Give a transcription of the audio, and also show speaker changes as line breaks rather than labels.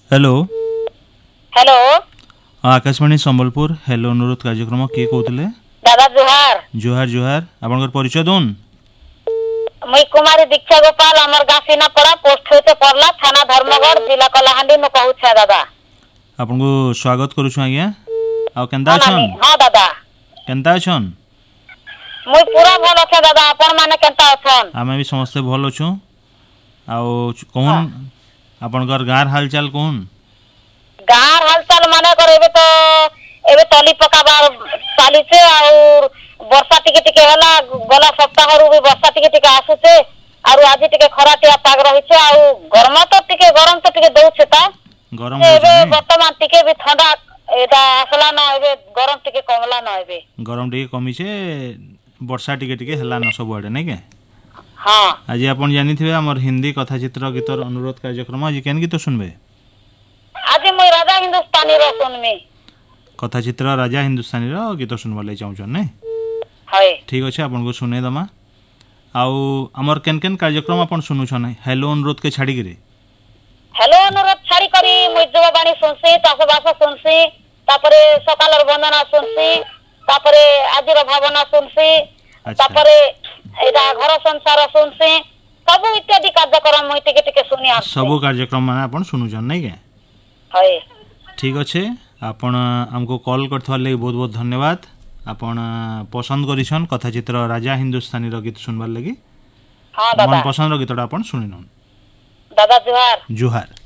hello
hello
Akashvani Sambalpur hello अनुरोध कार्यक्रम किए कहते
दादा जुहार
जुहार जुहार आपन परिचय दोन
मुई कुमारी दीक्षा गोपाल अमर गाँ सीनापड़ा पोस्ट होते पड़ला थाना धर्मगढ़ जिला कलाहांडी में कहू छे दादा
आपन को स्वागत करूछु आज्ञा आ केंता
हाँ
छन
हाँ दादा
केंता छन
मुई पूरा भल अच्छे दादा अपन माने केंता अछन
आमे भी समस्त भल अछु आ कहून आपनकर गार हालचाल कहून
गाँव हालचाल माने कर एबे तली पकाबार चालीचे और वर्षा टिके टिके होला गला सप्ताह रु भी वर्षा टिके टिके आसुचे और आज टिके खराटिया पाग रहिছে और गरम तो टिके दउছে ता
गरम
एबे वर्तमान टिके भी ठंडा एटा आसला न एबे गरम टिके कमला न एबे
गरम टिके कमी छे वर्षा टिके टिके हला न सब आडे नै के
हां
आज आपन जानिथिबे हमर हिंदी कथा चित्र गीतर अनुरोध कार्यक्रम आज केन गीत सुनबे
आज मुई राजा हिंदुस्तानी रो सुनमी
कथा चित्र राजा हिंदुस्तानी रो गीत सुनबा ले चाहू छन नै
हाय
ठीक अछि आपन को सुने दमा आउ हमर केन केन कार्यक्रम आपन सुनु छन हेलो अनुरोध के छाडी गिरे
हेलो अनुरोध छाड़ी करी मुई जुवाबाणी सुनसी चाषबास सुनसी तापरे सकालर वंदना सुनसी तापरे आजिर भावना सुनसी तापरे एटा घर संसार सुनसी सब इत्यादि कार्यक्रम मुई टिके टिके सुनी आसी
सब कार्यक्रम माने आपन सुनु छन नै के
हाय
ठीक अछि आपन हमको कॉल करथवा ले बहुत बहुत धन्यवाद आपन पसंद करिछन कथा चित्र राजा हिंदुस्तानी रो गीत सुनबार लागि
हां दादा
मन पसंद रो गीतटा आपन सुनिनन
दादा जुहार
जुहार